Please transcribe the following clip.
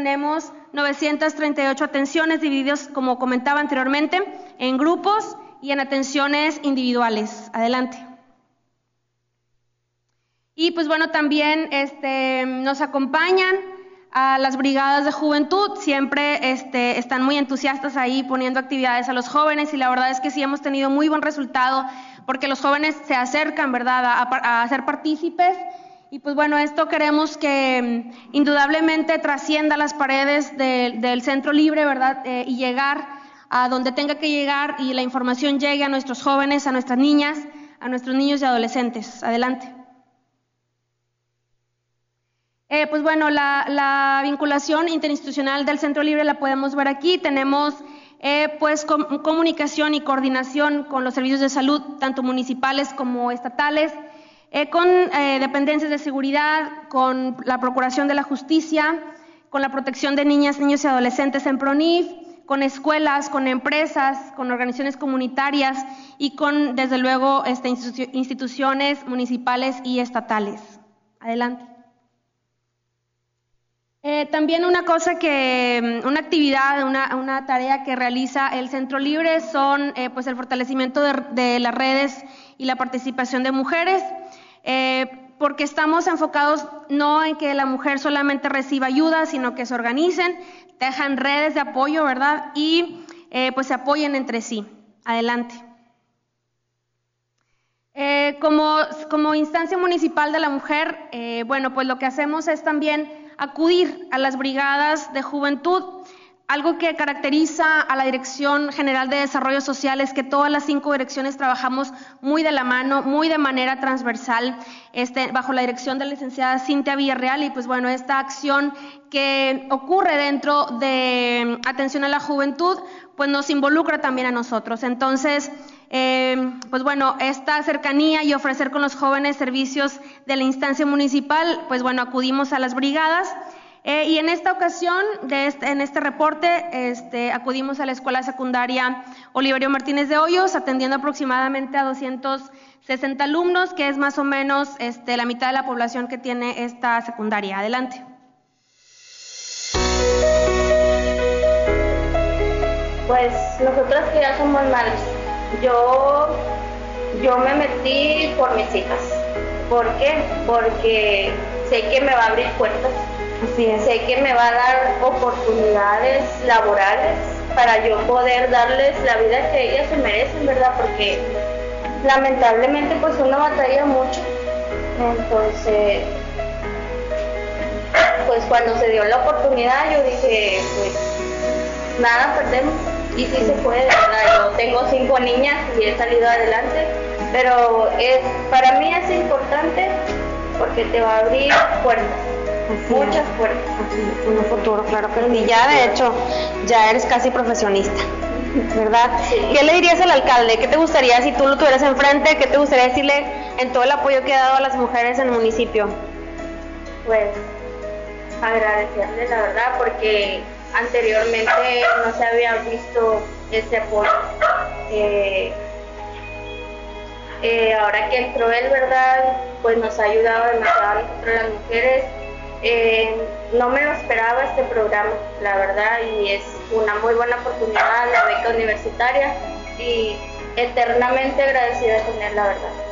tenemos 938 atenciones divididos, como comentaba anteriormente, en grupos y en atenciones individuales. Adelante. Y pues bueno, también nos acompañan a las brigadas de juventud, siempre están muy entusiastas ahí poniendo actividades a los jóvenes, y la verdad es que sí hemos tenido muy buen resultado porque los jóvenes se acercan, ¿verdad?, a ser partícipes. Y pues bueno, esto queremos que indudablemente trascienda las paredes del Centro Libre, ¿verdad?, y llegar a donde tenga que llegar, y la información llegue a nuestros jóvenes, a nuestras niñas, a nuestros niños y adolescentes. Adelante. Pues bueno, la vinculación interinstitucional del Centro Libre la podemos ver aquí. Tenemos pues comunicación y coordinación con los servicios de salud, tanto municipales como estatales, con dependencias de seguridad, con la Procuración de la Justicia, con la protección de niñas, niños y adolescentes en PRONIF, con escuelas, con empresas, con organizaciones comunitarias y con, desde luego, instituciones municipales y estatales. Adelante. También una actividad, una tarea que realiza el Centro Libre son pues el fortalecimiento de las redes y la participación de mujeres, porque estamos enfocados no en que la mujer solamente reciba ayuda, sino que se organicen, tejan redes de apoyo, ¿verdad?, y pues se apoyen entre sí. Adelante. Como instancia municipal de la mujer, bueno, pues lo que hacemos es también acudir a las brigadas de juventud. Algo que caracteriza a la Dirección General de Desarrollo Social es que todas las 5 direcciones trabajamos muy de la mano, muy de manera transversal, bajo la dirección de la licenciada Cintia Villarreal. Y pues bueno, esta acción que ocurre dentro de atención a la juventud, pues nos involucra también a nosotros. Entonces, pues bueno, esta cercanía y ofrecer con los jóvenes servicios de la instancia municipal, pues bueno, acudimos a las brigadas. Y en esta ocasión, en este reporte, acudimos a la Escuela Secundaria Oliverio Martínez de Hoyos, atendiendo aproximadamente a 260 alumnos, que es más o menos la mitad de la población que tiene esta secundaria. Adelante. Pues nosotras que ya somos madres, yo me metí por mis hijas. ¿Por qué? Porque sé que me va a abrir puertas. Así es. Sé que me va a dar oportunidades laborales para yo poder darles la vida que ellas se merecen, ¿verdad? Porque lamentablemente pues uno batalla mucho. Entonces, pues cuando se dio la oportunidad yo dije, pues nada perdemos. Y sí se puede, ¿verdad? Yo tengo 5 niñas y he salido adelante, pero para mí es importante porque te va a abrir puertas. Muchas puertas. En un futuro, claro que sí. Ya de hecho, ya eres casi profesionista, ¿verdad? Sí. ¿Qué le dirías al alcalde? ¿Qué te gustaría si tú lo tuvieras enfrente? ¿Qué te gustaría decirle en todo el apoyo que ha dado a las mujeres en el municipio? Pues agradecerle, la verdad, porque anteriormente no se había visto ese apoyo. Ahora que entró él, ¿verdad? Pues nos ha ayudado demasiado a nosotros las mujeres. No me lo esperaba este programa, la verdad, y es una muy buena oportunidad, la beca universitaria, y eternamente agradecida de tener, la verdad.